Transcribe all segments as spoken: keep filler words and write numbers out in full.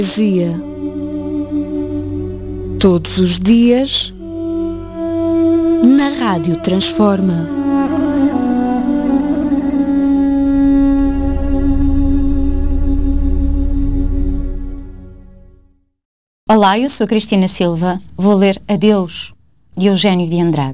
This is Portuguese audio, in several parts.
Poesia. Todos os dias na Rádio Transforma. Olá, eu sou a Cristina Silva. Vou ler Adeus, de Eugênio de Andrade.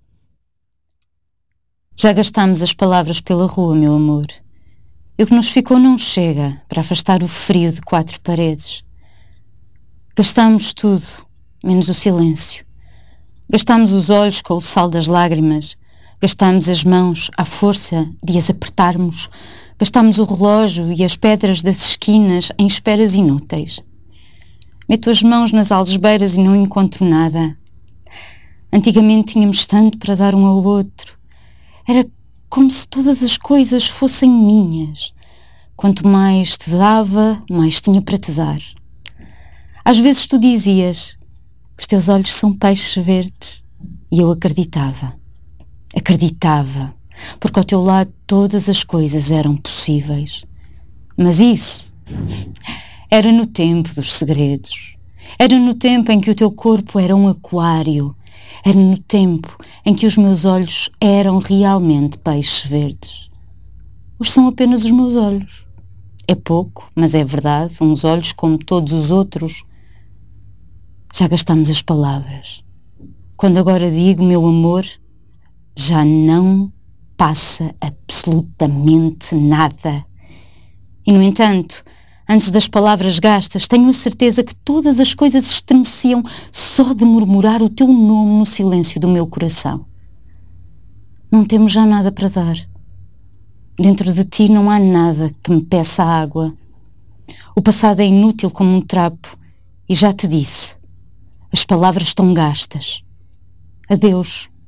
Já gastámos as palavras pela rua, meu amor. E o que nos ficou não chega para afastar o frio de quatro paredes. Gastámos tudo, menos o silêncio. Gastámos os olhos com o sal das lágrimas. Gastámos as mãos à força de as apertarmos. Gastámos o relógio e as pedras das esquinas em esperas inúteis. Meto as mãos nas algebeiras e não encontro nada. Antigamente tínhamos tanto para dar um ao outro. Era como se todas as coisas fossem minhas. Quanto mais te dava, mais tinha para te dar. Às vezes tu dizias, os teus olhos são peixes verdes. E eu acreditava. Acreditava. Porque ao teu lado todas as coisas eram possíveis. Mas isso era no tempo dos segredos. Era no tempo em que o teu corpo era um aquário. Era no tempo em que os meus olhos eram realmente peixes verdes. Hoje são apenas os meus olhos. É pouco, mas é verdade, uns olhos como todos os outros. Já gastamos as palavras. Quando agora digo, meu amor, já não passa absolutamente nada. E, no entanto, antes das palavras gastas, tenho a certeza que todas as coisas estremeciam só de murmurar o teu nome no silêncio do meu coração. Não temos já nada para dar. Dentro de ti não há nada que me peça água. O passado é inútil como um trapo e já te disse, as palavras estão gastas. Adeus.